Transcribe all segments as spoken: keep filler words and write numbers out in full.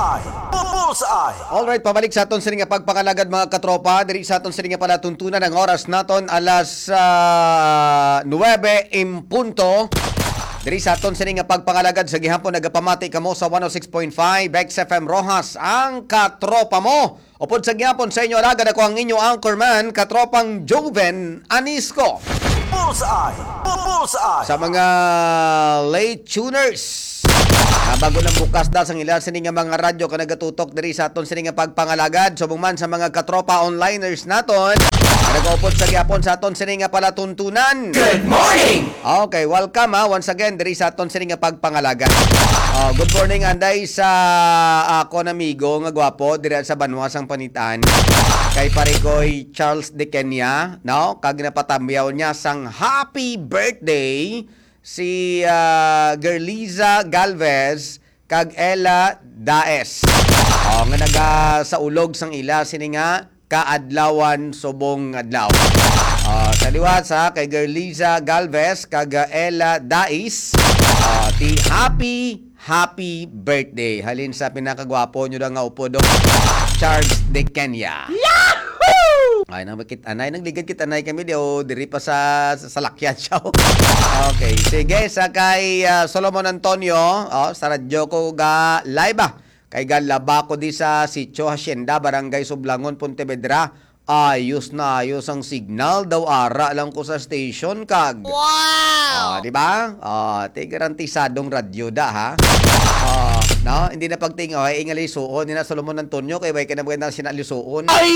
Bullseye! Bullseye! Alright, pabalik sa aton sining nga pagpakalagad mga katropa. Diri sa aton sining nga palatuntunan ang oras naton alas uh, nuwebe in punto. Diri sa aton sining nga pagpakalagad sa gihapon nagapamati kamo sa one oh six point five X F M Rojas ang katropa mo. Upod sa gihapon sa inyo alagad ako ang inyo anchorman katropang Joven Anisco. Bullseye! Bullseye! Sa mga late tuners na bago lang bukas da sang ilan sining nga mga radyo ka nagatutok diri sa aton sining nga pagpangalagad subong man sa mga katropa onliners naton nagaupod sa gyapon sa aton sining nga palatuntunan. Good morning! Okay, welcome ha once again diri sa aton sining nga pagpangalagad. Oh, good morning anday sa ako na amigo nga gwapo diri sa Banwasang Panitan. Kay pare koy Charles de Kenya, no? Kag napatambyaw niya sang happy birthday si uh, Gerliza Galvez kag Ella Daes. Oh, nga naga sa ulog sang ila sini nga kaadlawan subong adlaw. Oh, sa liwat sa kay Gerliza Galvez kag Ella Daes. Oh, ti happy happy birthday. Halin sa pinakagwapo nyo nga upo do Charles de Kenya. Ay, nang bakit anay nang ligad kit anay kami di o diri pa sa sa salakyan siya. Okay, sige sa kay uh, Solomon Antonio, oh, sa radyo ko ga live ah. Kay galaba ko di sa Sitio Hacienda, Barangay Sublangon, Pontevedra. Ayos na ayos ang signal daw ara lang ko sa station kag. Wow. Oh, di ba? Oh, ti garantisadong radyo da ha. Oh, no, hindi na pagting oh, ingali suon ni na Solomon Antonio kay way ka na magandang sinalisuon. Ay!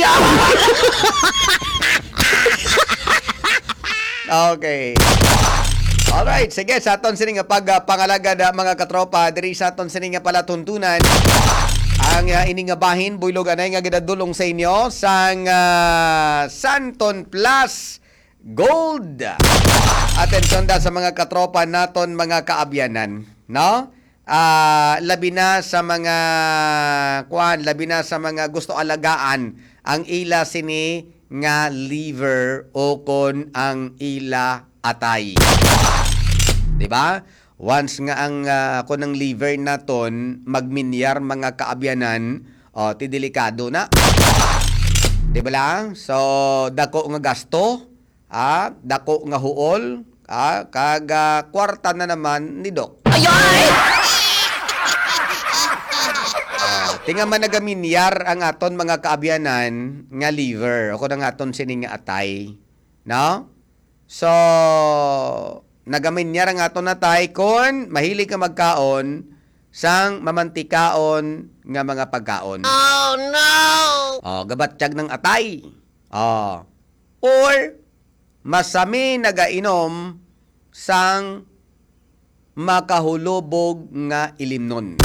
Okay. Alright, sige sa aton sining nga pagpangalagad uh, mga katropa diri sa aton sining nga palatuntunan. Ang uh, ining nga bahin buylog anay nga gidadulong sa inyo sang uh, Santon Plus Gold. Atensyon da sa mga katropa naton mga kaabyanan, no? Uh, labi na sa mga kuan, labi na sa mga gusto alagaan ang ila sini nga liver o kon ang ila atay. 'Di ba? Once nga ang uh, kon ang liver naton magminyar mga kaabyanan, oh, ti delikado na. 'Di ba lang? So dako nga gasto, ah, dako nga huol, ah, kag uh, kwarta na naman ni Doc. Ayay! Tinga man nagaminyar ang aton mga kaabyanan nga liver o kung ang aton sining nga atay. No? So, nagaminyar ang aton atay kon mahilig ka magkaon sang mamantikaon nga mga pagkaon. Oh no! Oh, gabatsyag ng atay. Oh. Or masami nagainom sang makahulubog nga ilimnon.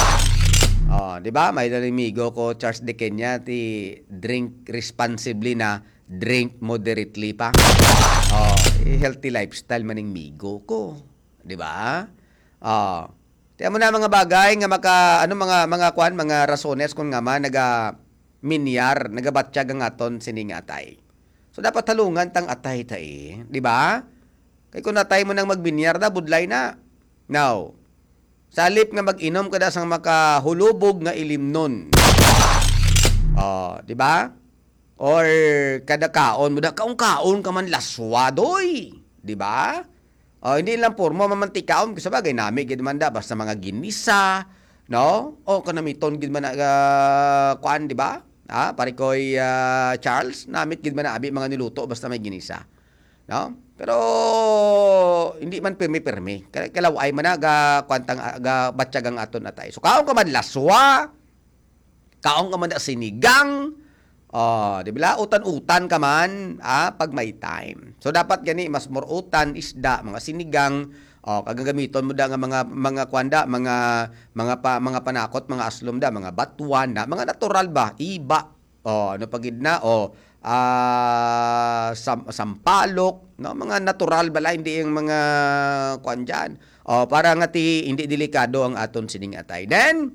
Oh, 'di ba? May nalimigo ko Charles de Kenya ti drink responsibly na drink moderately pa. Oh, healthy lifestyle maning migo ko, 'di ba? Oh. Tiyan mo na mga bagay nga maka ano mga mga kwan mga rasones kung nga man naga minyar, nagabatsyag ang aton sining atay. So dapat talungan tang atay ta eh, 'di ba? Kay kung atay mo nang magbinyar da budlay na. Now, salip nga mag-inom kada sang makahulubog nga ilimnon. Oh, di ba? Or kada kaon mo da kaong kaon ka man laswadoy, di ba? Oh, hindi lang purmo mamantikaon kasi bagay nami gid man da basta mga ginisa, no? O kanamiton gid man uh, kuan, di ba? Ah, pare koy uh, Charles, namit gid man na abi mga niluto basta may ginisa. No? Pero hindi man permi-permi. Kalaway man na ga kwantang ga batsyag ang aton atay. So kaon ka man laswa, kaon ka man sinigang, oh, di ba? Utan-utan ka man, ah, pag may time. So dapat gani mas more utan, isda, mga sinigang, oh, kagagamiton mo da nga mga mga kwanda, mga mga pa, mga panakot, mga aslom da, mga batuan da, mga natural ba, iba. Oh, ano pagid na, oh, ah, sam, sampalok, no, mga natural bala hindi yung mga kuan dyan. O para nga ti hindi delikado ang aton sining atay. Then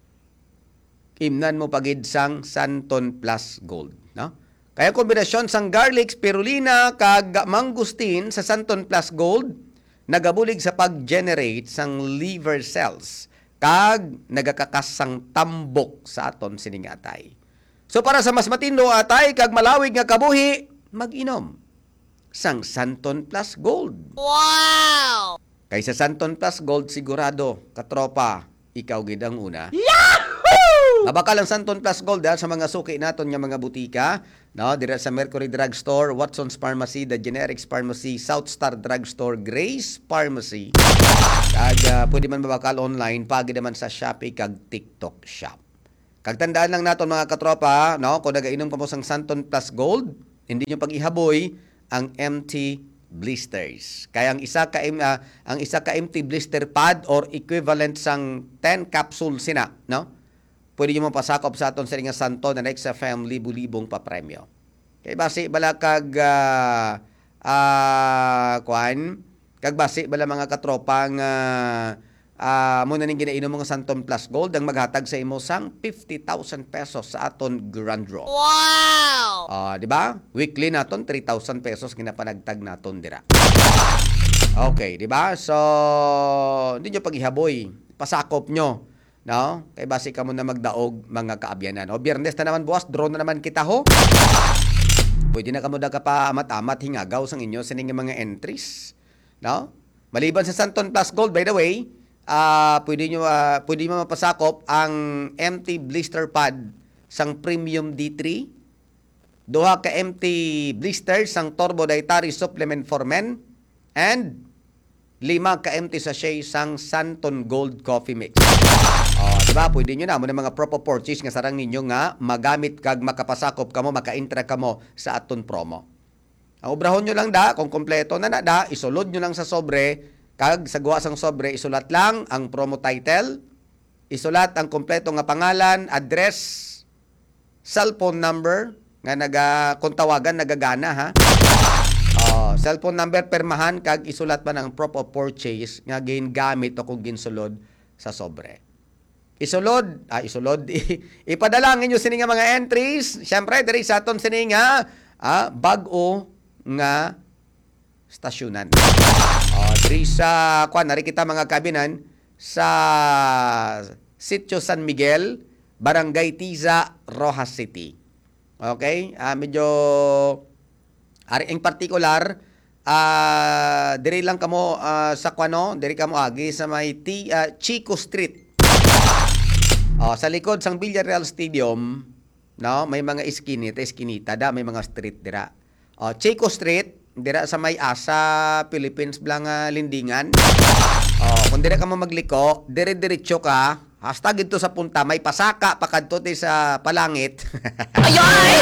imnan mo pagid sang Santon Plus Gold, no? Kaya kombinasyon sang garlic, spirulina kag mangustin sa Santon Plus Gold nagabulig sa pag-generate sang liver cells kag nagakakasang tambok sa aton sining atay. So para sa mas matino atay kag malawig nga kabuhi, mag-inom sang Santon Plus Gold. Wow! Kaysa Santon Plus Gold sigurado, katropa, ikaw gid ang una. Mabakal ang Santon Plus Gold ha, sa mga suki naton nga mga butika, no, dira sa Mercury Drugstore, Watson's Pharmacy, The Generics Pharmacy, South Star Drugstore, Grace Pharmacy. Kag uh, pwede man mabakal online, pagi naman sa Shopee kag TikTok Shop. Kag tandaan lang naton mga katropa, no, kung nagainom ka mo sang Santon Plus Gold, hindi nyo pag-ihaboy ang empty blisters. Kaya ang isa ka uh, ang isa ka empty blister pad or equivalent sang ten capsules sina, no? Pwede nyo mapasakop sa aton sa nga Santon na next sa family bulibong pa premyo. Kay basi bala kag uh, uh, kuan, kag basi bala mga katropang uh, uh, muna ning ginainom mga Santon Plus Gold ang maghatag sa imo sang fifty thousand pesos sa aton Grand Draw. Wow! Uh, di ba? Weekly naton three thousand pesos ginapanagtag naton dira. Okay, di ba? So hindi nyo paghihaboy, pasakop nyo. No? Kay basi ka mo na magdaog mga kaabyanan. O Biyernes na naman buwas, drone na naman kita ho. Pwede na kamo da ka pa amat-amat hingagaw sang inyo sa mga entries. No? Maliban sa Santon Plus Gold, by the way, uh, pwede nyo, uh, pwede mo mapasakop ang empty blister pad sang Premium D three, duha ka empty blisters sang Turbo Dietary Supplement for Men, and lima ka empty sachet sang Santon Gold Coffee Mix. Oh, di ba? Pwede nyo na mo ng mga proper purchase nga sarang ninyo nga magamit kag makapasakop kamo, maka-intra kamo sa aton promo. Ang obrahon nyo lang da, kung kompleto na na da, isulod nyo lang sa sobre, kag sa gawa sang sobre, isulat lang ang promo title, isulat ang kompleto nga pangalan, address, cellphone number, nga naga, kung tawagan, nagagana ha. Oh, cellphone number, permahan, kag isulat pa ng proper purchase, nga gingamit o kung ginsulod sa sobre. Isulod, ah, isulod, ipadala ninyo sini nga mga entries. Siyempre, diri sa aton sini nga, ah, bag-o nga stasyonan. Oh, diri sa, kuan, nari kita mga kabinan, sa Sitio San Miguel, Barangay Tiza, Rojas City. Okay? Ah, medyo, ari, in particular, ah, diri lang kamo ah, sa kuano, diri kamo agi sa may T, ah, Chico Street. Oh, sa likod sang Villarreal Stadium, no, may mga iskinita, iskinita da, may mga street dira. Oh, Chico Street, dira sa may Asa, Philippines blang uh, lindingan. Oh, kung dira ka mo magliko, dire-diretso ka, hashtag ito sa punta, may pasaka pa kadto ti sa palangit. Ayoy!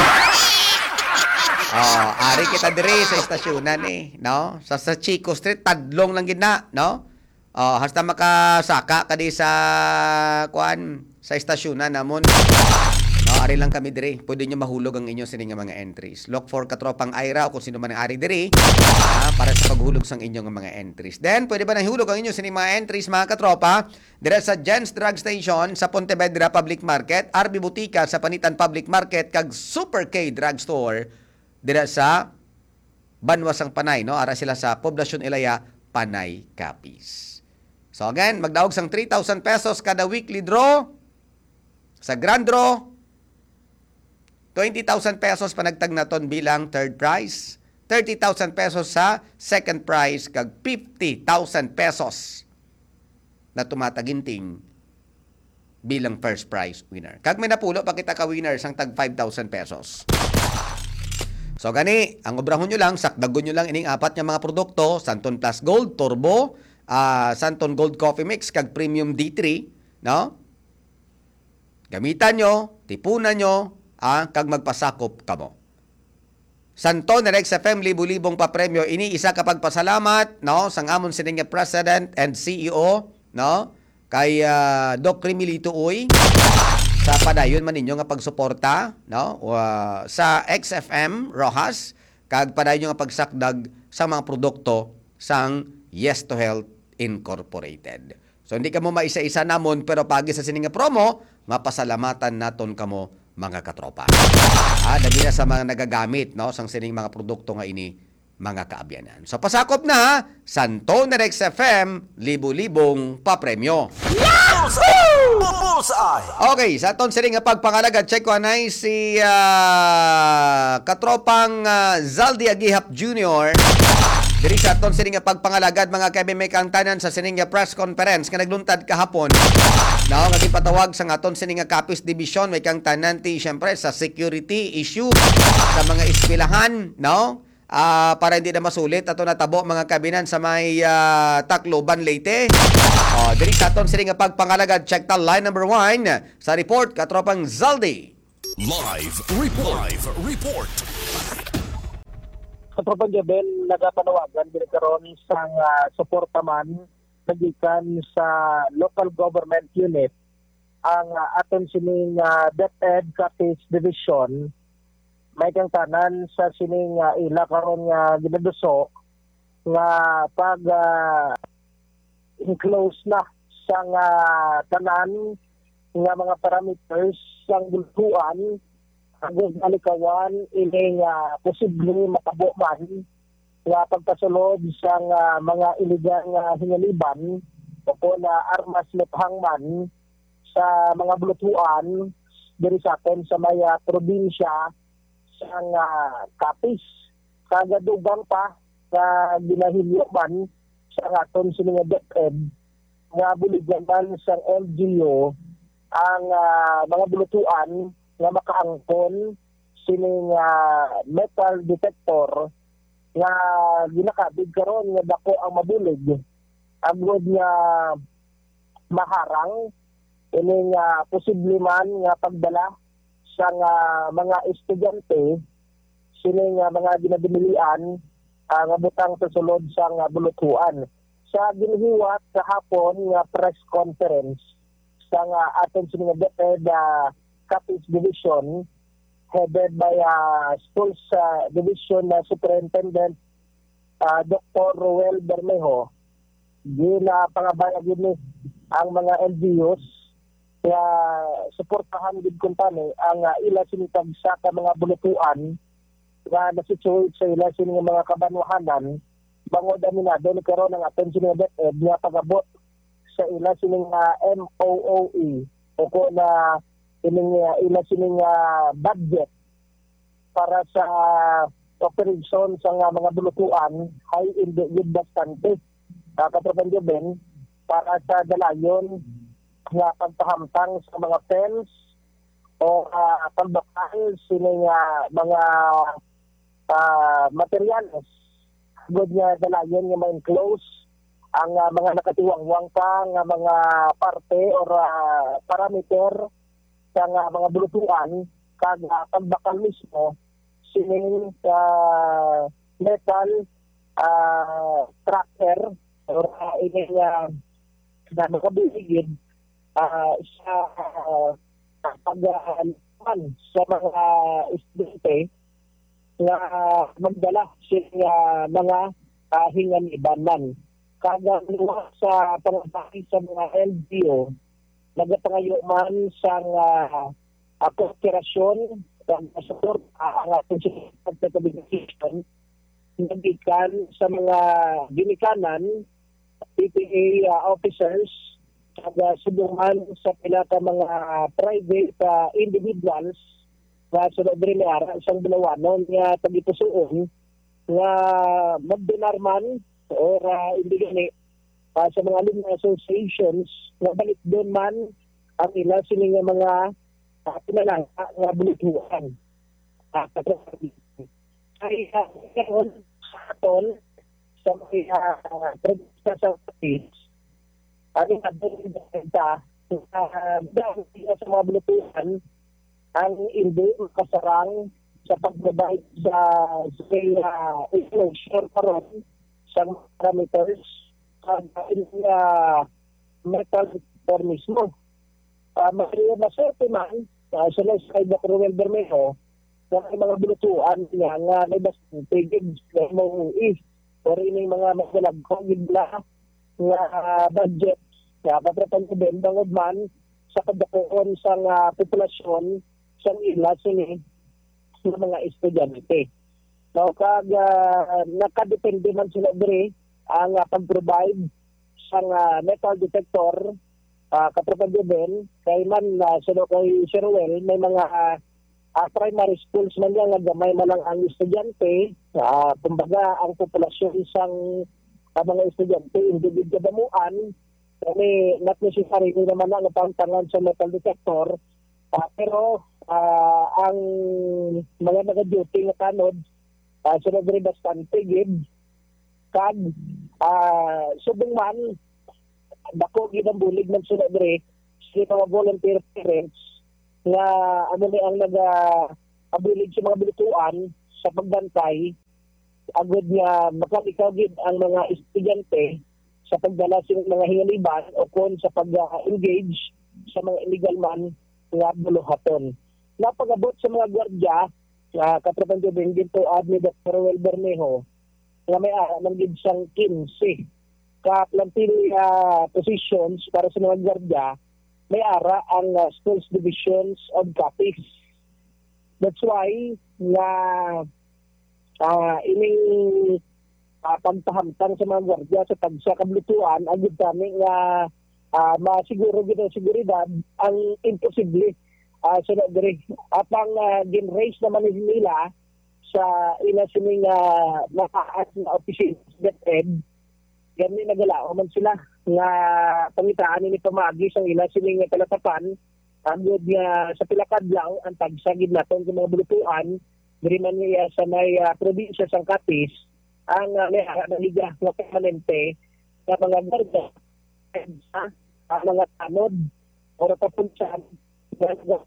Oh, ari kita dire sa estasyonan eh, no? Sa, sa Chico Street, tadlong lang gid na, no? Oh, hasta makasaka ka di sa kuan sa estasyonan namon. No, ari lang kami dire. Pwede nyo mahulog ang inyo sining mga entries. Look for katropang Ira o kung sino man ang ari dire ah, para sa paghulog sang inyong mga entries. Then, pwede ba nahulog ang inyo sining mga entries mga katropa? Dire sa Jen's Drug Station sa Pontevedra Public Market, R B Butika sa Panitan Public Market, kag Super K Drugstore dire sa Banwasang Panay, no? Ara sila sa Poblasyon Ilaya, Panay, Capiz. So again, magdaog sang three thousand pesos kada weekly draw. Sa grand draw, twenty thousand pesos panagtag naton bilang third prize, thirty thousand pesos sa second prize, kag fifty thousand pesos na tumataginting bilang first prize winner. Kag may napulo pa kita ka winner sang tag five thousand pesos. So gani, ang obrahon nyo lang, sakdagon nyo lang ining apat nga mga produkto, Santon Plus Gold, Turbo, uh, Santon Gold Coffee Mix, kag Premium D three, no? Gamitan nyo, tipunan nyo, ah, kag magpasakop kamo. Santon na Rex F M libo-libong pa premyo, ini isa kapag pasalamat, no, sang amon sining nga President and C E O, no, kay uh, Doc Remilito Uy, sa padayon man ninyo nga pagsuporta, no, uh, sa X F M Rojas, kag padayon nga pagsakdag sa mga produkto sang Yes to Health Incorporated. So hindi ka mo maisa-isa namon, pero pagi sa sining nga promo, mapasalamatan naton kamo mga katropa. Ah, dali na sa mga nagagamit, no, sang sining mga produkto nga ini, mga kaabyanan. So pasakop na, Santon Rex F M, libo-libong papremyo. Bullseye! Bullseye. Okay, sa aton sini nga pagpangalaga, check ko anay si ah, katropang ah, Zaldi Agihap Junior Diri sa aton sini nga pagpangalagad mga kaibigan ang tanan sa sini nga press conference nga nagluntad kahapon. Now, nga gipatawag sa aton sini nga Capiz Division may kang tanan ti syempre sa security issue sa mga eskwelahan, no? Ah, para hindi na masulit ato natabo mga kabinan sa may ah, Tacloban Leyte. Oh, diri sa aton sini nga pagpangalagad, check ta line number one sa report katropang Zaldi. Live report. Live report. Sa Tropang Jabel, nagapanawagan din karon sa uh, suporta man nagikan sa local government unit ang uh, aton sining uh, DepEd Capiz Division may kang tanan sa sining uh, ila karon nga ginaduso nga pag uh, enclose na sa uh, tanan nga mga parameters sang bultuan ang alikawan ining uh, posible makabo man nga pagpasulod sa uh, mga iligang uh, hinaliban o po na armas lephang man sa mga bulutuan diri sa aton sa may uh, probinsya sa uh, Capiz. Kagadugang pa sa ginahilyo man sa aton sa mga DepEd nga buligyan man sa L G U ang uh, mga bulutuan nga makaangkon sining uh, metal detector nga ginakabig karon nga dako ang mabulig agud nga maharang ining uh, posible man nga pagdala sa nga mga estudyante sining uh, mga ginadumilian uh, nga butang sa sulod sa nga bulutuan sa ginhiwat kahapon nga press conference sa nga aton sining DepEd uh, Capiz Division headed by uh, Schools uh, Division uh, Superintendent uh, Doctor Roel Bermejo. Gina pangabayag ni ang mga L G Us nga suportahan gid kuntani ang uh, ila sinitag sa ka mga bulutuan nga nasituate sa ila sining mga kabanwahanan bangod aminado ni karon ang aton sining DepEd nga pagabot sa ila sining uh, M O O E o ko na ining uh, ila sining uh, budget para sa uh, operation sa uh, mga bulutuan ay hindi yun bastante uh, katrabanyo ben para sa dalayon nga pagpahamtang sa mga fence o uh, pagbakal sining uh, mga uh, materyales good nga dalayon nga ma-enclose ang uh, mga nakatiwangwang pa nga mga parte or uh, parameter sa uh, mga bulutuan kag uh, pagbakal mismo sining uh, metal uh, tracker or uh, ining uh, na nakabiligid uh, sa uh, pag-aaman sa mga estudyante nga uh, magdala sining uh, mga uh, hinganibanan kada sa pangabaki sa mga L G U nagapangayo man sa uh, uh, kooperasyon ang support uh, ang ating communication nagikan sa mga ginikanan P P A uh, officers at uh, subuhan sa pila ka mga private uh, individuals na sa rin ara isang bulawanon nga tagipusoon nga magdonar man o uh, hindi gani uh, sa mga alumni associations nga balik doon man ang ila sining mga uh, pinalangka nga bulutuan. Uh, ay uh, karon sa aton sa mga uh, sa sa Capiz ang adun ta dahil sa mga bulutuan ang hindi kasarang sa pagbabayad sa sa uh, enclosure karon sa parameters ang uh, metal detector mismo. Uh, Maria maserte man uh, sa kay Doctor Roel Bermejo na may mga bulutuan niya nga may bastante gigs na mauwi or ini mga magalagkong gidla nga uh, budget nga patrapan ko din bangod man sa kadakoon sa uh, populasyon sa ila sini ng mga estudyante. So, kag uh, nakadepende man sila diri ang uh, pag-provide sa uh, metal detector uh, katropa Ben, kay man uh, sino kay Sherwell, may mga uh, primary schools man yan, nga gamay man lang ang estudyante, uh, kumbaga ang populasyon isang uh, mga estudyante, individual kadamuan, kami not necessary naman ang pantangan sa metal detector, uh, pero uh, ang mga naka-duty nga tanod, uh, sino diri bastante gid, kag uh, subong man dako gid ang bulig man sila dire sila mga volunteer parents nga ano ni ang naga abilig sa mga bilituan sa pagbantay agud nga makalikaw gid ang mga estudyante sa pagdala sa mga hinganiban o kon sa pag-engage sa mga illegal man nga buluhaton. Napagabot sa mga gwardiya uh, katropan din dito ad ni Doctor Well Bermejo nga may ara ng gid siyang fifteen ka plantil uh, positions para sa mga gwardiya, may ara ang uh, schools divisions of copies. That's why nga uh, ining uh, pagtahamtang sa mga gwardiya sa tagsa kablutuan agud kami nga uh, masiguro gid ang seguridad ang imposible uh, sa diri apang uh, gin-raise naman nila sa ila sining uh, mataas na opisina sa DepEd, gani nagalao man sila nga pangitaan ni pamagi sa ila sining talatapan agud nga sa pilakadlaw ang tagsagid naton sa mga bulutuan diri man niya sa may uh, probinsya sang Capiz ang uh, may ara na liga nga permanente nga mga garda sa uh, mga tanod o tapunsan nga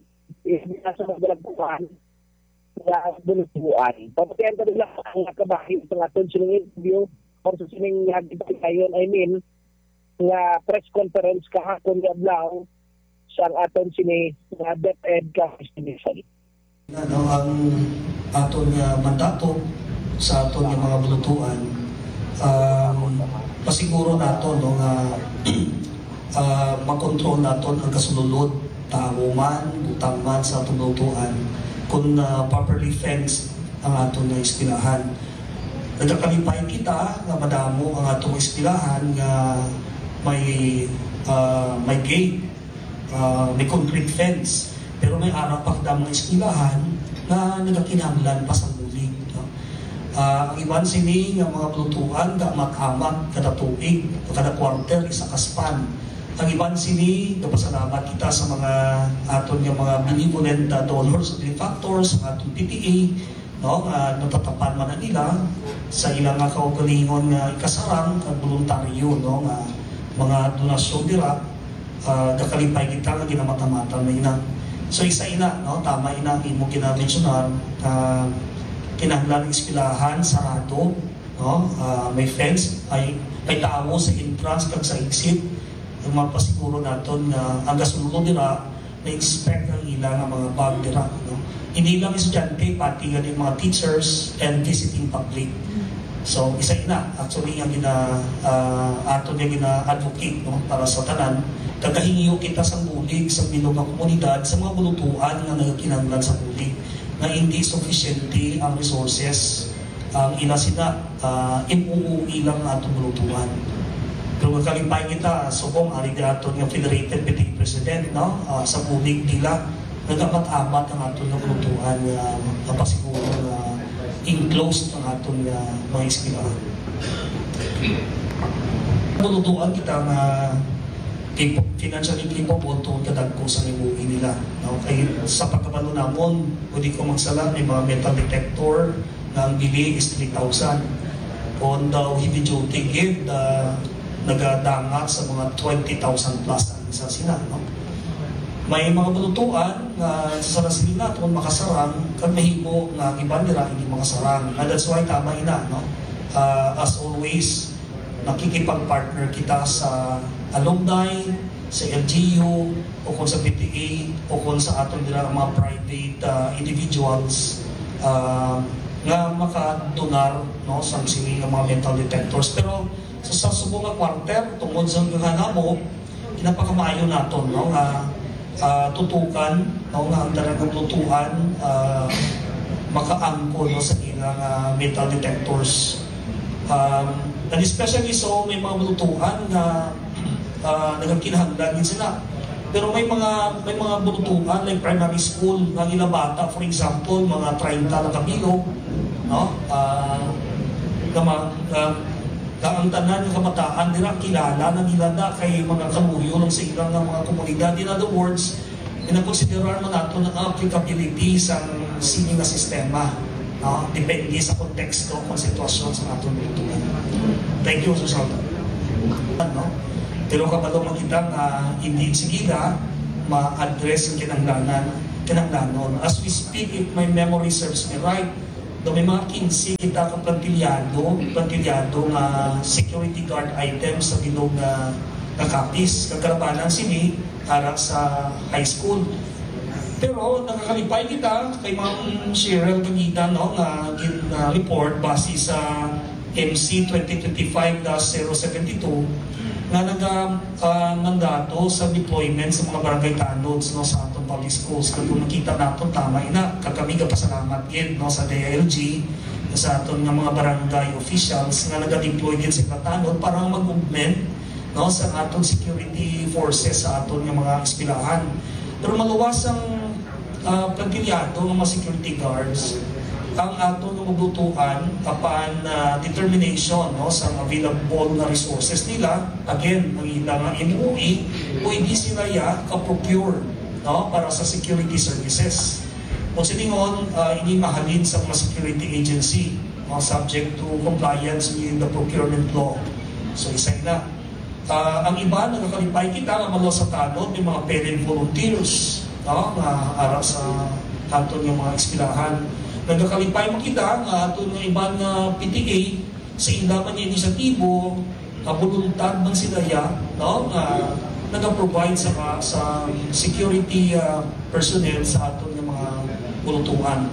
sa mga bulutuan nga bulutuan. Pagkatiyan ko nila ang nakabahin sa aton sining interview or sa sining ngayon, I mean, nga press conference kahapon nga adlaw sa aton sini nga DepEd ka-estimation. Ano ang aton nga mandato sa aton nga mga bulutuan, um, pasiguro nato no nga uh, makontrol naton ang kasulod tao man, butang man sa atong bulutuan kung uh, properly fenced ang aton nga eskwelahan. Nagkakalipay kita nga madamo ang atong eskwelahan nga may uh, may gate, uh, may concrete fence, pero may arap pa kada mga eskwelahan na nagakinahanglan pa sa bulig. No? Uh, ang iban sini nga mga bulutuan nga makamat kada tuig o kada quarter isa kaspan. Ang iban sini napasalamat kita sa mga aton nga mga benevolent uh, donors at benefactors sa aton P T A, no, uh, natatapan man na nila sa ilang nga kaugalingon nga ikasarang at voluntaryo, no, nga mga donasyon dira, uh, kakalipay kita nga ginamatamatan na ina. So isa ina, no, tama ina imo ginamensionar, uh, kinahanglan ng eskwelahan sarado, no, uh, may fence, ay may tao sa entrance kag sa exit, yung mapasiguro naton na ang gasulod nila na-expect ang ilang mga bag nila. No? Hindi lang estudyante, pati nga yung mga teachers and visiting public. So, isa ina, actually, yung gina, uh, ato niya gina-advocate, no? Para sa tanan, kagahingiyo kita sa bulig, sa bilog ng komunidad, sa mga bulutuan nga nagkinanglan sa bulig, na hindi sufficiently ang resources ang ila sila, uh, inuuwi lang na atong bulutuan. Pero magkalipay kita, subong ari aton nga Federated P T A President, no? Uh, sa bulig nila, nagamat-amat ang aton nga bulutuan nga uh, napasiguro na uh, enclosed ang aton nga uh, mga eskwelahan. Bulutuan kita nga uh, financially capable to kadagko sa libuin nila. No? Kay sa pagkabalo namon, pwede ko magsala may mga metal detector na ang bili is three thousand. On the heavy duty give, uh, nagadangat sa mga twenty thousand plus ang isa sila. No? May mga bulutuan na uh, sa sila kung makasarang, kag mahimo nga iba nila hindi makasarang. And that's why tama ina. No? Uh, as always, nakikipag-partner kita sa alumni, sa L G U, o kung sa P T A, o kung sa aton nila mga private uh, individuals uh, nga makadonar, no, sa sini mga metal detectors. Pero sa so, subong nga quarter, tungod sa gagana mo, kinapakamayo naton, no, nga uh, tutukan, no, nga ang talagang lutuan, uh, makaangko, no, sa ilang uh, metal detectors. Um, and especially so, may mga lutuan na uh, nagkinahanglan din sila. Pero may mga may mga bunutuan like primary school ng ilang bata, for example, mga thirty na kabilog, no? Ah, kama uh, ang tanan ng kabataan nila kilala na nila na kay mga kamuyo ng sa ilang ng mga komunidad. In other words, pinakonsiderar man nato ng applicability sa sining na sistema, no? Depende sa konteksto, kung sitwasyon sa atong bunutuan. Thank you, Susan. No? Pero kabalo makita nga hindi sigila ma-address ang kinanglanan, kinanglanon. As we speak, if my memory serves me right, do may mga kinsi kita ka plantilyado, plantilyado nga security guard items sa bilog na kakapis. Kagkarabanan sini harap sa high school. Pero nakakalipay kita kay Ma'am Cheryl Kagita, no, nga uh, report base sa M C twenty twenty-five dash zero seven two nga nag-mandato uh, sa deployment sa mga barangay tanods, no, sa atong public schools. Kung nakita natin, tama ina, kakamiga pasalamat yun, no, sa D I L G, sa atong nga mga barangay officials nga nag-deploy din sa tanod para mag-movement, no, sa atong security forces sa atong nga mga eskwelahan. Pero maluwas ang uh, plantilyado ng mga security guards ang atong mabutuan kapaan uh, determination, no, sa available na resources nila. Again, ang ilang M O E, pwede sila ya ka-procure, no, para sa security services. Kung siningon, uh, ini mahalin sa mga security agency, no, subject to compliance with the procurement law. So isa na. Uh, ang iba, nagkakalipay kita, nga malo sa tanod, may mga parent volunteers, no, na ara sa aton yung mga eskwelahan. Nagkakalipay makita nga ato ng ibang uh, P T A sa ilaman niya inisyatibo, uh, voluntad man sila ya, no, nga uh, nag-provide sa sa security uh, personnel sa ato ng mga bulutuan.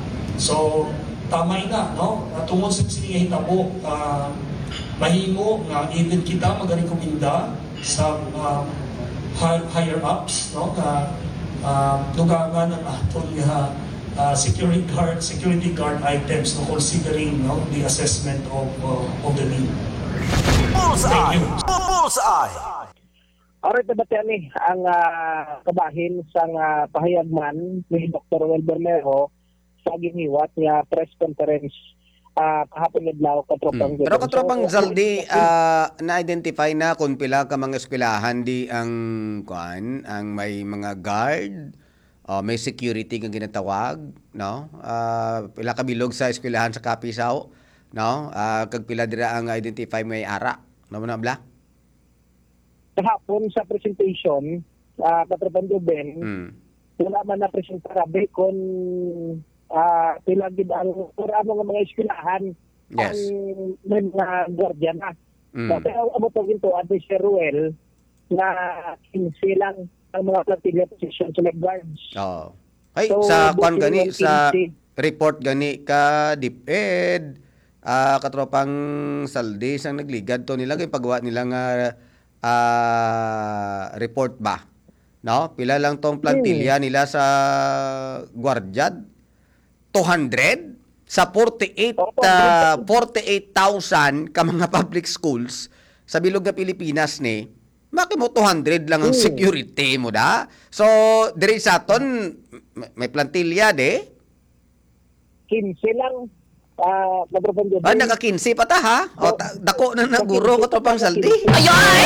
So tama ina, no, uh, tungod sa sinihitabo, uh, mahimo nga even kita magarekomenda sa uh, higher ups, no, nga uh, lugangan ng aton nga Uh, security guard, security guard items, no, considering, no, the assessment of uh, of the need. Bullseye! Bullseye! Alright, nabatyan ni ang uh, kabahin sa uh, pahayagman ni Doctor Wel Bermejo sa giniwat nga press conference uh, kahapon adlaw katropang. Hmm. Pero katropang so, Zaldi, uh, na-identify na kung pila ka mga eskwelahan di ang kuan, ang may mga guard. Uh, may security kang ginatawag, no? Uh, pila ka bilog sa eskwelahan sa Kapisaw, no? Uh, kag pila dira ang identify may ara, no mo na bla? Kahapon sa presentation, uh, Katrapan Ben, mm. wala man na presentarabe kung uh, pila gid ang pura mga mga eskwelahan, yes, ang may mga guardian na. Mm. Pero amo to ginto Admi Ruel na kinsi lang ang mga plantilya position sa guards. Oo. Ay, So, sa kwan gani, buti sa yung report gani ka DepEd, ah katropang Saldi sang nagligad to nila kay paggawa nila nga ah, report ba. No? Pila lang tong plantilya nila sa Guardiad? two hundred sa forty-eight uh, forty-eight thousand ka mga public schools sa bilog nga Pilipinas ni. Maki mo two hundred lang ang security mo da. So, diri sa aton may plantilya de. kinsi lang uh, nagpapandyo. Ah, naka-kinsi pa ta ha? O, ta- dako na ng guro ko to pang saldi. Ayoy!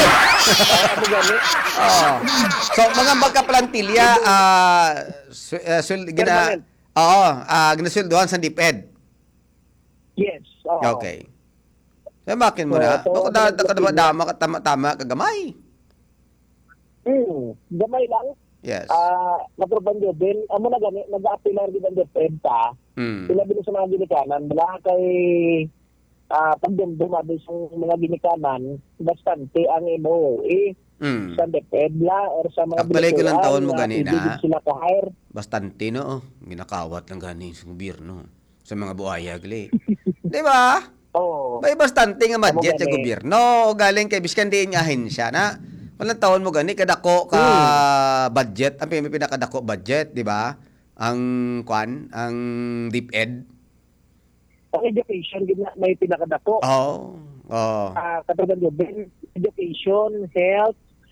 Oh. So, mga magka-plantilya, ah, uh, uh, sul- gina, oo, ah, ginasulduhan sa DepEd. Yes. oo. Okay. So, makin mo na. So, Bako da, da, da, da, dama, tama, kagamay. Hmm, gamay lang. Yes. Ah, nagpapandyo din. Amo na gani, nag-appealar din ang DepEd ta. Mm. Sila din sa mga ginikanan, wala kay ah pagdumduma din sa mga ginikanan, bastante ang M O E Mm. sa DepEd la or sa mga Actually, ko lang taon mo na ganina. ibigin sila ka hire. Bastante no, oh. Ginakawat lang gani sa gobyerno. Sa mga buhaya, gali. Di ba? Oo. May bastante nga budget Amo sa gani. gobyerno. Galing kay biskan din nga ahensya na. Walang taon mo gani kadako ka budget, ang may pinakadako budget, di ba? Ang kwan, ang DepEd. Ang education gid na may pinakadako. Oh. Oh. Ah, katulad yo ben, education, health,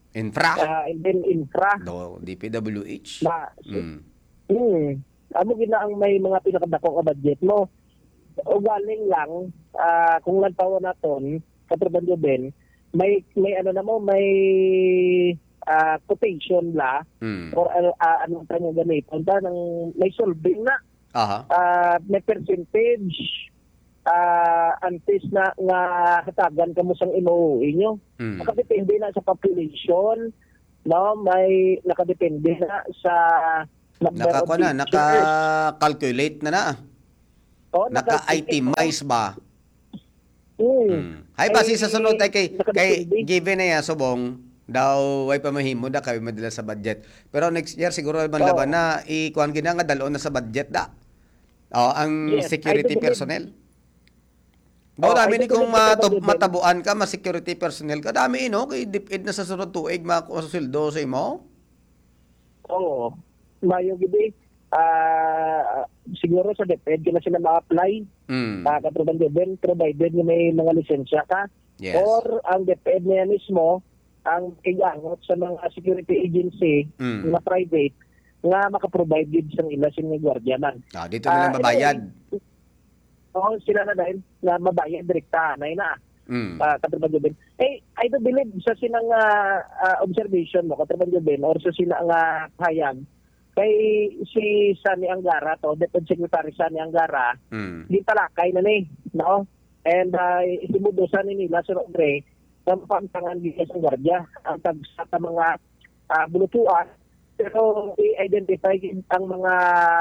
Infra. uh, and then infra Do, D P W H. na Mm. hmm, amo gina ang may mga pinakadako nga budget mo. Ugaling lang ah, kung nagtawo naton katrabaho Ben, may may ano na mo may ah, quotation la Mm. or ano uh, anong tanong ganito punta ng may solving na Aha. ah, may percentage ah antes na nga hatagan kamo sang inuuwi nyo. Mm. Nakadepende na sa population, no? May nakadepende na sa number of Nakakuha na, teachers. naka-calculate na na. Oh, Naka-itemize ba? Hmm. Mm. Hay basi sa sunod ay kay kay nakadepende. given na ya subong daw way pamahimo da kay madala sa budget. Pero next year siguro man laban na ikuan gina nga dalon na sa budget da. Oh, ang Yes, security I do believe- personnel. Bawo Oh, dami I ni do kung believe that matu- budget- matabuan ka, ma security personnel ka, dami no kay dipid na sa sunod tuig makusuldo sa imo. Oo. Mayo gidi. Ah, siguro sa DepEd kina sila ma-apply. Mm. Ah, katrabaho din provided nga may mga lisensya ka. Yes. Or ang DepEd na yan mismo ang kigangot sa mga security agency Mm. na private nga makaprovide gid sang ila sing gwardiya man. Ah, dito na lang Ah, babayad. Oo, sila na dahil na mabayad direkta na ina. Mm. Uh, katrabaho din. Eh, I do believe sa sinang uh, uh, observation mo, katrabaho din, or sa sinang uh, hayag, kay si Sani Angara, to, Deputy Secretary Sani Angara, Mm. di talakay na ni, no? And uh, isimudusan ni nila sa Rodre, na mapantangan din sa gwardiya, ang tag sa mga uh, bulutuan, pero i-identify ang mga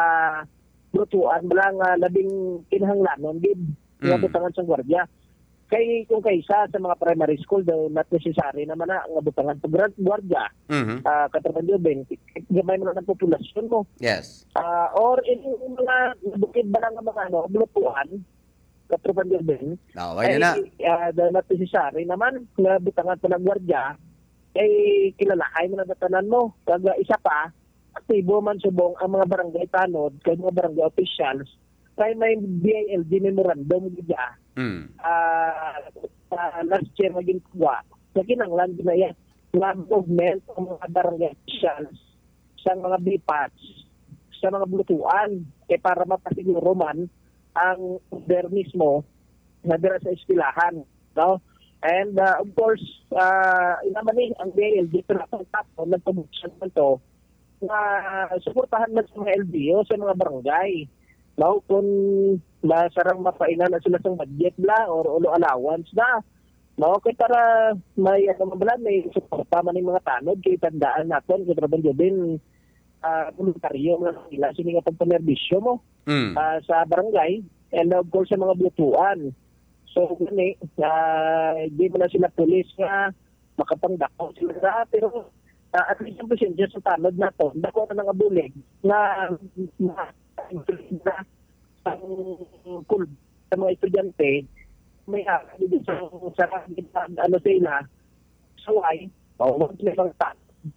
bulutuan, wala nga labing kinahanglanon, gid, nga Mm. butangan sa gwardiya. Kay kung kaysa sa mga primary school daw not necessary naman na nga butangan sa grad gwardiya, Mhm. uh, katrabaho din, gamay mo na ng populasyon mo. Yes. Ah, or in, in mga bukid ba lang ang mga ano, bulutuan, katrabaho din, Daway na na. uh, daw not necessary naman nga butangan pa ng gwardiya, ay kilalahay mo na datanan mo. Kaga isa pa, aktibo man subong ang mga barangay tanod, kay mga barangay officials, kay may B I L D memorandum gidya. Mm. Ah, uh, last year maging kuwa, na kinanglan din na yan, nga movement ng mga barangay officials sa mga B P A Ts, sa mga bulutuan, eh para mapasiguro man ang order mismo na dira sa eskwelahan, no? And uh, of course, uh, inaman ni ang B I L D pero ang tapo nagpabuksan man to na suportahan man sa mga L D O sa mga barangay. No, kung masarang mapainan na sila sa budget bla or ulo allowance na. No, kay para may ano man may suporta man ng mga tanod kay tandaan naton kay trabaho din ah voluntaryo nga sila sini nga pagpanerbisyo mo Mm. ah, sa barangay and of course sa mga blutuan. So gani uh, di mo na sila pulis nga makapangdako sila na pero uh, at least ang presensya sa tanod nato dako na nga bulig na na na ang kul sa mga estudyante may akali din sa sa ano sila sa why o wag na lang ta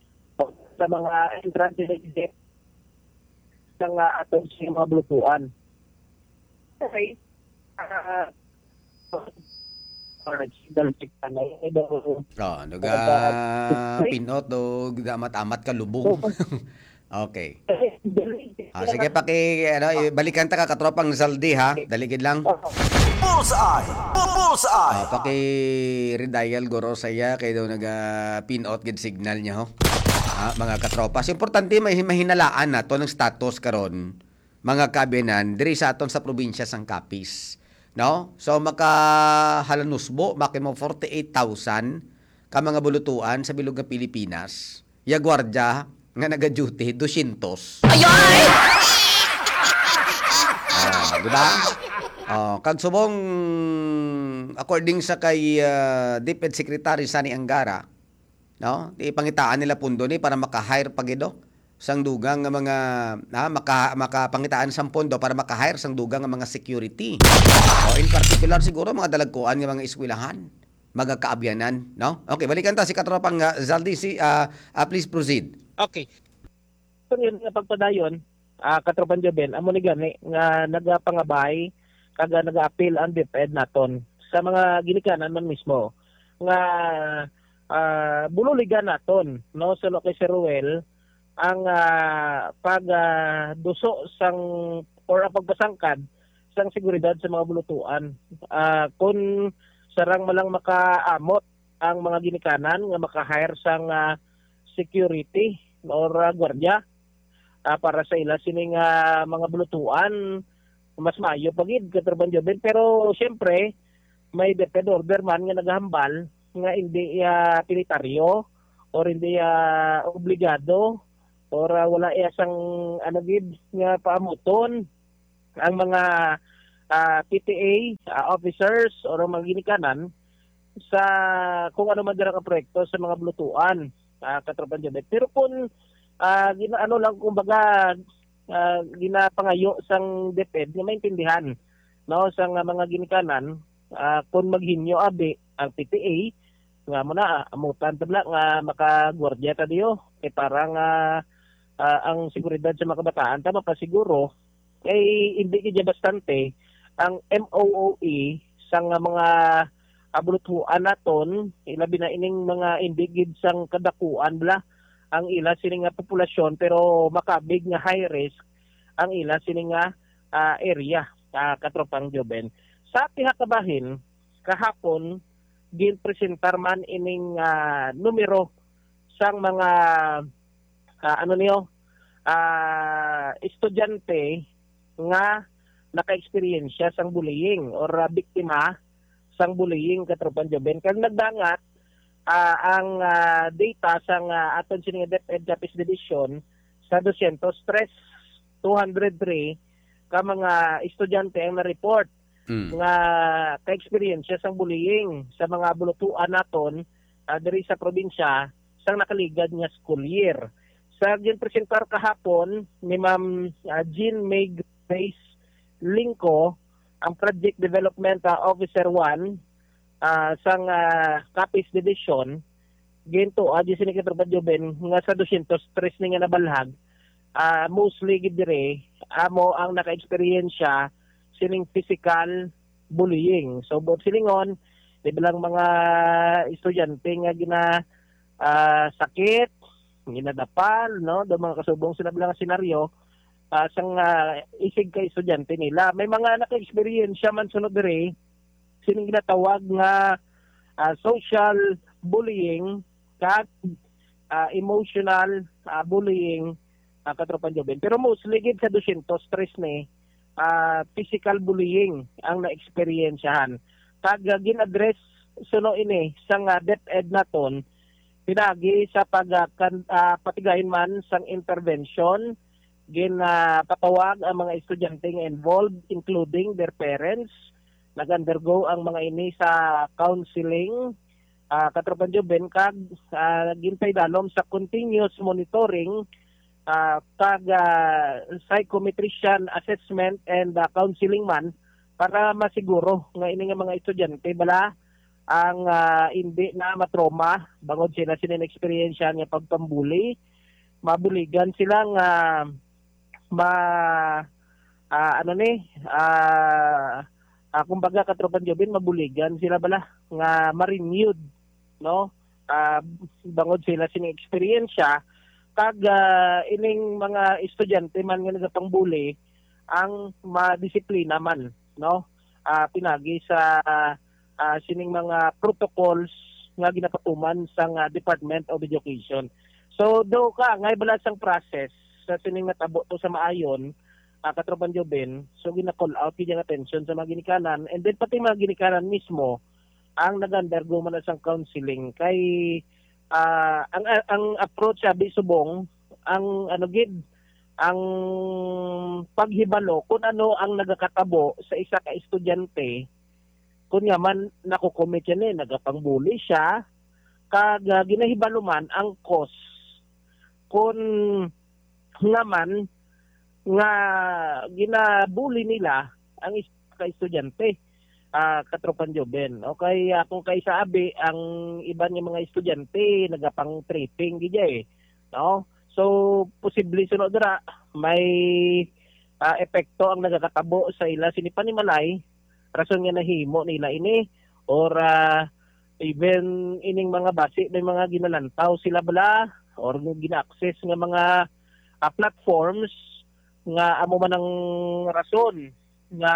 sa mga entrance exit ng uh, atong sa mga blutuan. Okay. Ah or signal check na ito. Oh, nuga pinot do damat-amat ka lubong. Okay. Ah, sige paki ano, eh, balikan ta ka katropang Zaldi ha. Daligid lang. Bullseye! Bullseye! Ah, paki redial goro saya kay daw naga pin out gid signal niya ho. Ah, mga katropas, importante may mahinalaan nato ng status karon mga kabinan diri sa aton sa probinsya sang Capiz. No? So makahalanusbo makimo forty-eight thousand ka mga bulutuan sa bilog nga Pilipinas. Ya gwardiya nga naga-duty two hundred. Ayoy! Ah, di ba? Oh, kag subong according sa kay uh, DepEd Secretary Sani Angara, no? Di pangitaan nila pundo ni para maka-hire pagido sang dugang nga mga na maka makapangitaan sang pondo para maka-hire sang dugang nga mga security. Oh, in particular siguro mga dalagkuan nga mga eskwelahan, mga kaabyanan, no? Okay, balikan ta si katropang uh, Zaldi si uh, uh, please proceed. Okay. So yun nga pagpadayon, ah katropan Joben, amo ni gani nga nagapangabay kaga naga-appeal ang DepEd naton sa mga ginikanan man mismo nga ah, bululigan naton, no, sa kay Sir Ruel ang ah, pag ah, duso sang or ang pagpasangkad sang seguridad sa mga bulutuan. Ah, kung sarang malang makaamot ang mga ginikanan nga maka-hire sang ah, security or ah, gwardiya ah, para sa ila sining ah, mga bulutuan, mas maayo pagid katraban joben. Pero syempre may DepEd order man nga naghambal nga hindi uh, pilitaryo or hindi uh, obligado or uh, wala iya sang ano gid nga paamuton ang mga uh, P T A uh, officers or mga ginikanan sa kung ano man dira ka proyekto sa mga bulutuan uh, katraban joben. Pero kung uh, gina ano lang kumbaga uh, ginapangayo sang DepEd nga maintindihan no sang uh, mga ginikanan uh, kung maghinyo abi ang P T A nga mo na amutan tabla nga makagwardya ta diyo kay parang uh, uh, ang seguridad sa mga kabataan tama pa siguro kay hindi kaya bastante ang M O O E sang uh, mga abulutuan naton ilabi na ining mga indigid sang kadakuan bla ang ila sining nga populasyon pero makabig nga high risk ang ila sining nga uh, area uh, katropang joben sa tiha ka bahin kahapon ginpresentar man ining uh, numero sang mga uh, ano niyo uh, estudyante nga naka-experience sang bullying or uh, biktima sang bullying katropan joben kan nagdangat uh, ang uh, data sang uh, aton sining DepEd Capiz Division sa two hundred three ka mga estudyante ang na-report Mm. nga ka-experience sang bullying sa mga bulutuan naton uh, diri sa probinsya sang nakaligad nga school year. Sa ginpresentar kahapon ni Ma'am uh, Jean May Grace Lingko, ang Project Development uh, Officer one uh, sang uh, Capiz Division, ginto uh, di sinikitrbadyoben nga sa two hundred three ni nga nabalhag uh, mostly gid dire amo ang naka-experience sining physical bullying. So, both silingon, di bilang mga estudyante nga gina uh, sakit, ginadapal, no? Do mga kasubong sila bilang senaryo, uh, sang uh, isig ka estudyante nila. May mga naka-experience man sunod dire, sining ginatawag nga uh, social bullying, kat uh, emotional uh, bullying, uh, katropan joben. Pero mostly gid sa two hundred three ni, Uh, physical bullying ang na-experiensyahan. Kag uh, gin-address suno ini sang uh, DepEd naton pinagi sa pag uh, kan, uh, patigayon man sang intervention gin uh, patawag ang mga estudyante nga involved including their parents nag-undergo ang mga ini sa counseling uh, katropan joben kag uh, gintay dalom sa continuous monitoring Uh, kag uh, psychometrician assessment and uh, counseling man para masiguro nga ini nga mga estudyante bala ang uh, hindi na matrauma bangod sila sinin experience nga pagpambuli mabuligan sila nga ma uh, ano ni uh, uh, kumbaga katropan jobin mabuligan sila bala nga ma-renewed no uh, bangod sila sinin experience kag uh, ining mga estudyante man nga nagapangbuli ang madisiplina man no uh, pinagi sa uh, uh, sining mga protocols nga ginapatuman sang uh, Department of Education. So do ka ngay balas ang process sa sining natabo to sa maayon uh, katropan joben so gina-call out gyud ang attention sa mga ginikanan and then pati mga ginikanan mismo ang nag-undergo man sang counseling kay Uh, ang ang approach sabi subong ang ano gid ang paghibalo kung ano ang nagakatabo sa isa ka estudyante kun nga man nakocommit yan eh nagapangbuli siya kag uh, ginahibalo man ang cause kun nga man nga ginabuli nila ang isa ka estudyante Uh, katropan joben. Okay, uh, kung kay sa abi ang iba niya mga estudyante nagapang tripping gidya eh. No? So posible sunod dira may uh, epekto ang nagakatabo sa ila sinipan ni Malay rason nga nahimo nila ini or uh, Even ining mga basi may mga ginalantaw sila bala or gina-access nga mga ah, platforms nga amo man ang rason nga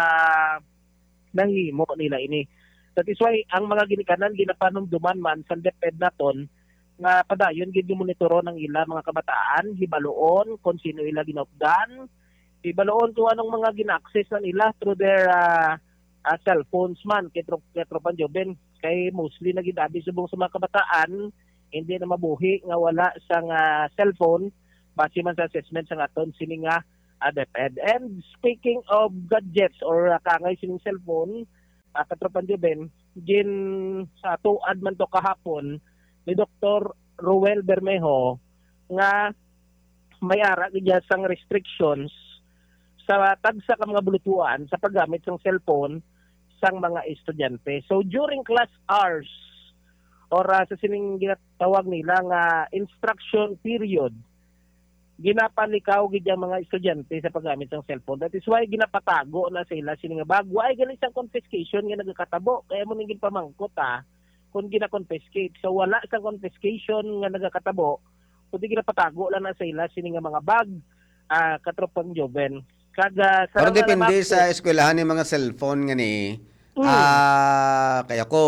nahimo nila ini. That is why ang mga ginikanan ginapanumduman man sa DepEd naton nga padayon gid yung monitoro ng ila mga kabataan, hibaloon kung sino ila ginupdan, hibaloon kung anong mga gina-access na nila through their uh, uh, cellphones man kay Tro- kay Tropan Joben. Kay mostly na gidabi subong sa mga kabataan hindi na mabuhi nga wala sang uh, cellphone base man sa assessment sa aton sini nga uh, DepEd. And speaking of gadgets or uh, kangay sining cellphone, uh, Katropan Joben, gin sa tuad man to kahapon ni Doktor Ruel Bermejo nga may ara gid sang restrictions sa tagsa ka mga bulutuan sa paggamit ng cellphone sang mga estudyante. So during class hours or uh, sa sining ginatawag nila nga instruction period, ginapalikaw gid ang mga estudyante sa paggamit ng cellphone. That is why ginapatago na sila sini nga bag. Why ganin sang confiscation nga nagakatabo? Kaya mo ning pamangkot ah kung gina-confiscate. So wala sa confiscation nga nagakatabo, kundi ginapatago lang na sa ila sini nga mga bag, uh, Katropang Joven. Kaga sa Pero mga depende namak- sa eskwelahan ng mga cellphone nga ni. Mm. Ah, kaya ko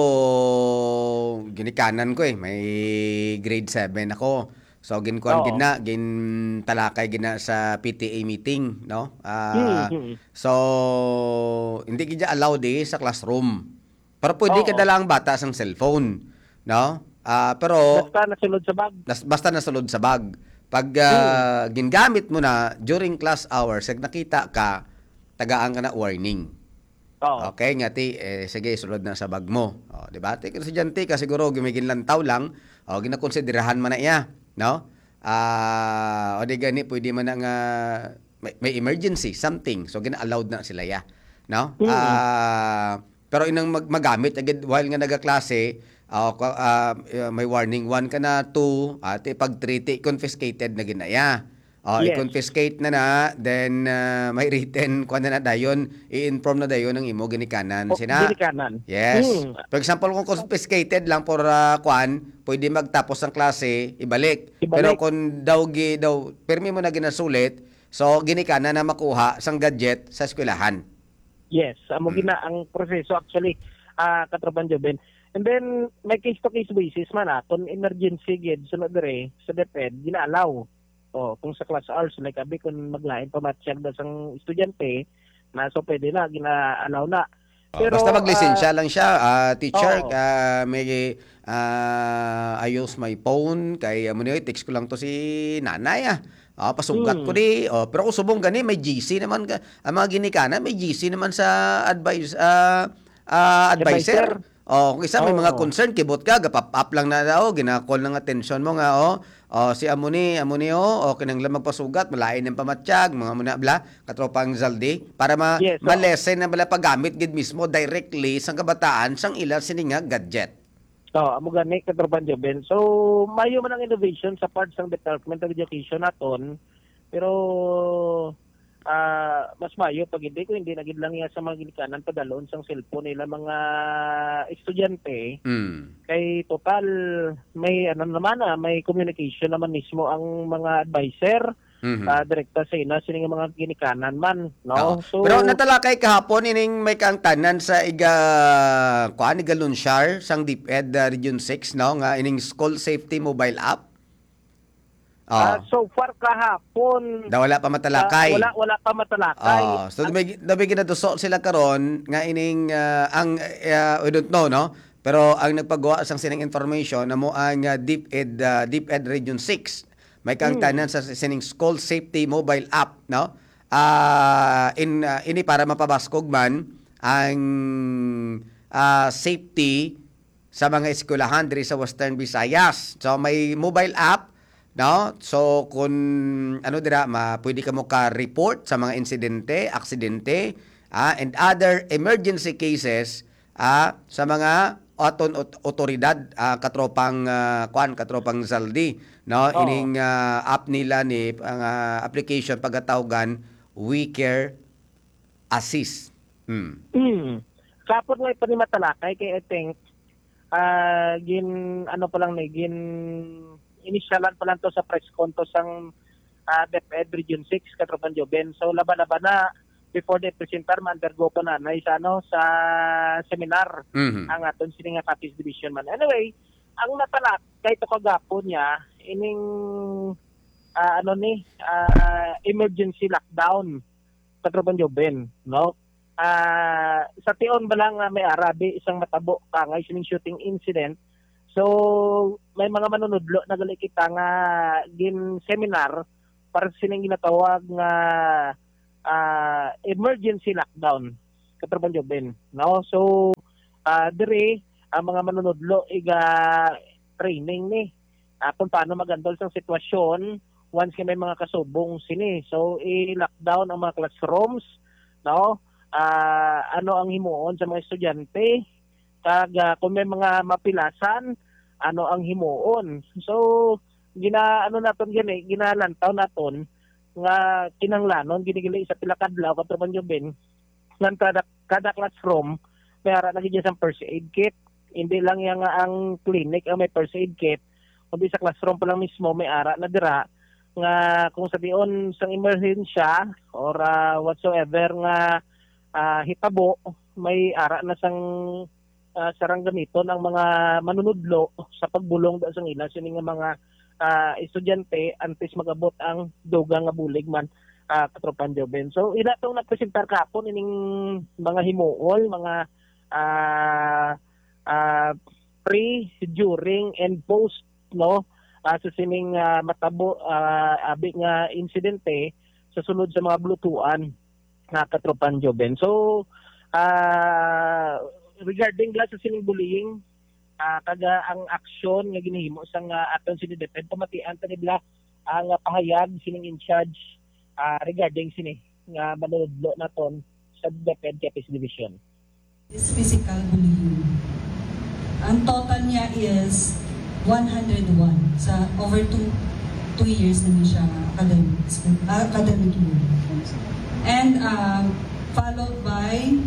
ginikanan ko eh, may grade seven ako. So ginkuan Oo. gina, gin talakay gina sa P T A meeting, no? Ah, Mm, mm. so hindi gid allowed eh sa classroom. Pero pwede Oo. ka dala ang bata sang cellphone, no? Ah, pero Basta nasunod sa bag. nas, basta nasulod sa bag. Pag ah, gingamit mo na during class hours, pag nakita ka, tagaan ka na warning. Oo. Okay, nga ti, eh, sige, sulod na sa bag mo. O, di ba? Ti, kasi dyan, ti, ka siguro, gumigin lantaw lang, o, ginakonsiderahan man na iya, no? Ah, o, di gani, pwede man na nga, may, may emergency, something, so, gina-allowed na sila, ya, no? Mm. Ah, pero inang mag magamit, agad, while nga nagaklase, ah, ka- ah, may warning one ka na, two, at pag three, ti, confiscated na ginaya. Oh, Yes. i-confiscate na na, then uh, may written kuan na na dayon, i-inform na dayon ng imo ginikanan O, sina. ginikanan. Yes. Hmm. For example, kung confiscated lang for uh, kuan, pwede magtapos ang klase, ibalik. Ibalik. Pero kung daw gi daw permi mo na ginasulit, so ginikanan na makuha sang gadget sa eskwelahan. Yes, amo gina ang proseso actually, ah Katropan Joven. And then may case to case basis man ah, kung emergency gid sunod dire sa DepEd gina-allow. O kung sa class hours like abi kung maglain pa matsyag daw sang estudyante, na so pwede na gina-allow na. Oh, basta maglisensya ah, lang siya, ah, teacher, oo. ah, may ah, I use my phone, kay amo ni text ko lang to si nanay ah. Ah, pasugat Hmm. ko di. Oh, pero kung subong gani may G C naman ka, ang mga ginikana may G C naman sa advice ah ah, advisor. Advisor. Oh, kung isa may mga Oo. concern kibot ka, gapap up lang na daw, gina-call ng attention mo nga oh. Oh, si amo ni, amo ni oh, okay nang lang magpasugat, malain ng pamatsyag, mga muna bla, katropang Zaldi, para ma Yes, oo. malesen na bala paggamit gid mismo directly sa kabataan sang ila sininga gadget. Oh, amo gani Katropan Joven. So mayo man ang innovation sa part ng Department of Education naton. Pero ah mas mayo pag hindi ko hindi na gid lang iya sa mga ginikanan padalon sang cellphone nila mga estudyante. Mm. Kay total may ano naman ah, may communication naman mismo ang mga advisor Mhm. ah, direkta sa ina sini nga mga ginikanan man, Oo. no? So Pero natalakay kahapon ining may kang tanan sa iga kuan iga Lunsyar sang DepEd uh, Region six no nga ining school safety mobile app. ah, Oh. so far kahapon Da wala pa matalakay. ah, wala wala pa matalakay. Oh, so dabi dabi ginaduso sila karon nga ining uh, ang uh, we don't know no. Pero ang nagpagawa sang sining information namo ang uh, DepEd uh, DepEd Region six may kang tanan sa sining school safety mobile app no. Ah in uh, ini para mapabaskog man ang uh, safety sa mga eskwelahan diri sa Western Visayas. So may mobile app no? So kung ano dira ma pwede ka mo ka report sa mga insidente, aksidente, ah, and other emergency cases ah, sa mga aton ot- otoridad ah, katropang ah, kwan katropang Zaldi no Oo. ining ah, app nila ni ang ah, application pagkatawgan We Care Assist. Hmm. Hmm. Kapot nga ipanimatalakay kay I think ah gin ano pa lang ni gin initialan pa lang to sa press con to sang uh, DepEd Region six Katropan Joben. So laban-laban na before they presentar ma-undergo pa na na sa ano sa seminar Mhm. ang aton sini nga Capiz Division man. Anyway, ang natalak kay to kagapon niya ining ah, ano ni ah, emergency lockdown Katropan Joben, no? Ah, sa tion ba lang nga may arabi isang matabo kangay sining shooting incident. So may mga manunudlo na gali kita nga gin seminar para sining ginatawag nga ah, emergency lockdown Katropan Joben, no? So ah, dire ang mga manunudlo iga training ni ah, kung paano magandol sa sitwasyon once kay may mga kasubong sini. So i-lockdown ang mga classrooms, no? Ah, ano ang himuon sa mga estudyante, kag ah, kung may mga mapilasan, ano ang himuon. So gina ano naton gani ginalantaw naton nga kinanglanon ginigili sa pila kadlaw Katropan Joben nga kada, kada classroom may ara na gid sa first aid kit. Hindi lang yang ang clinic ang may first aid kit, kundi sa classroom pa lang mismo may ara na dira nga kung sa diyon sang emerhensya or uh, whatsoever nga uh, hitabo may ara na sang uh, sarang gamiton ang mga manunudlo sa pagbulong da sang ila sini nga mga uh, estudyante antes magabot ang dugang nga bulig man uh, Katropan Joben. So ila tong nagpresentar kapon ining mga himuol, mga uh, uh, pre, during and post, no? Uh, sa sining uh, matabo uh, abi nga insidente sa sulod sa mga blutuan na Katropan Joben. So uh, regarding la sa sining bullying, uh, kada ang aksyon nga ginahimo sang uh, aton sini DepEd pamatian ta nila ang uh, pahayag sining in charge uh, regarding sini nga manunudlo naton sa DepEd Capiz Division. Is physical bullying. Ang total niya is one hundred one sa over two two years na siya academic academic year. And um, followed by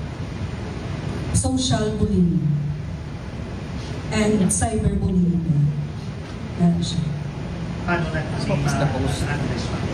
social bullying and cyberbullying. Yan siya. Paano natin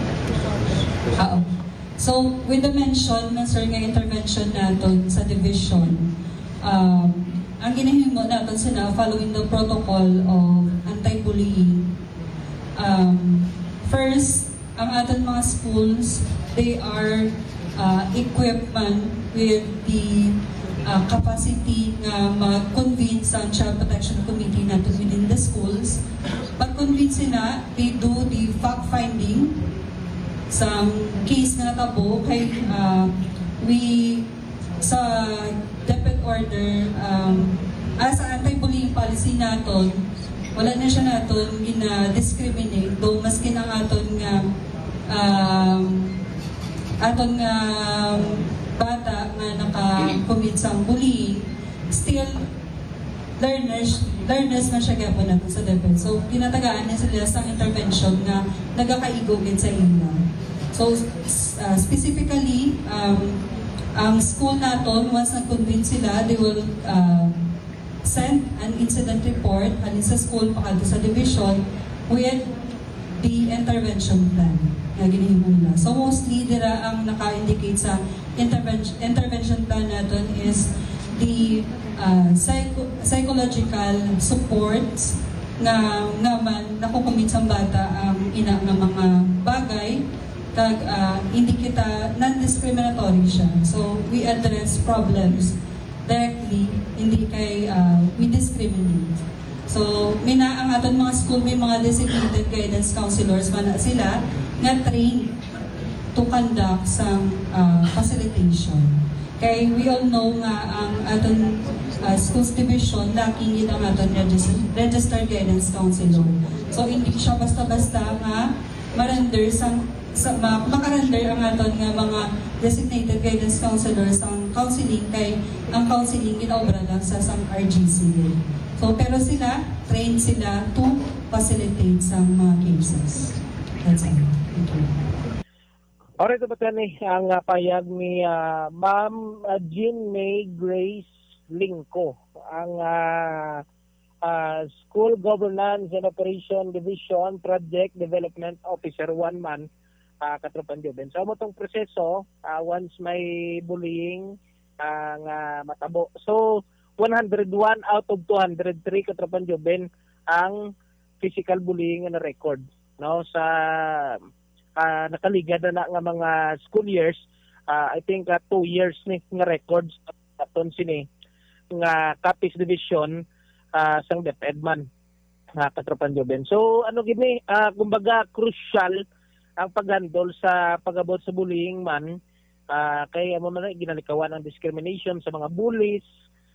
Oo. So, with the mention ng sir nga intervention natin sa division, um, ang ginahimo natin sila following the protocol of anti-bullying. Um, first, ang ating mga schools, they are uh, equipped man with the uh, capacity na mag-convince ang Child Protection Committee natin within the schools. Pag-convince sila, they do the fact-finding sa case na natabo kay uh, we sa DepEd order um, as sa anti-bullying policy naton wala na siya naton gina-discriminate do maski ang aton nga um, aton nga bata nga naka-commit sa bullying still learners learners na siya gyapon nato sa DepEd. So ginatagaan niya sila sa intervention nga nagakaigugin sa ila. So uh, specifically um, ang school naton, once na-convince sila, they will uh, send an incident report halin sa school pakadto sa division with the intervention plan na ginahimo nila. So mostly, dira ang naka-indicate sa intervention, intervention plan naton is the uh, psycho, psychological supports nga nga man nakukumit sa bata ang ina nga mga bagay kag uh, hindi kita non-discriminatory siya. So we address problems directly, hindi kay uh, we discriminate. So mina ang aton mga school may mga designated guidance counselors man na sila nga trained to conduct some uh, facilitation. Kay we all know nga ang aton uh, schools division lacking it ang aton register, registered guidance counselor. So hindi siya basta-basta nga marender sang sa ma, makarender ang aton nga mga designated guidance counselors ang counseling kay ang counseling ginaobra lang sa sang R G C. So pero sila train sila to facilitate sa mga cases. That's it. Thank you. Alright, ba ni ang uh, payag ni uh, Ma'am uh, Jean May Grace Lingko, ang ah, ah, School Governance and Operation Division Project Development Officer, one man, uh, Katropan Joben. So, mo tong proseso, ah, once may bullying, ang ah, matabo. So, one hundred one out of two hundred three, Katropan Joben, ang physical bullying na record. No, sa uh, nakaligad na, na nga mga school years, uh, I think uh, two years ni nga records aton sini nga Capiz Division uh, sang DepEd man, uh, Katropan Joben. So ano gini, uh, kumbaga crucial ang paghandle sa pagabot sa bullying man, uh, kay mo na ginalikawan ang discrimination sa mga bullies,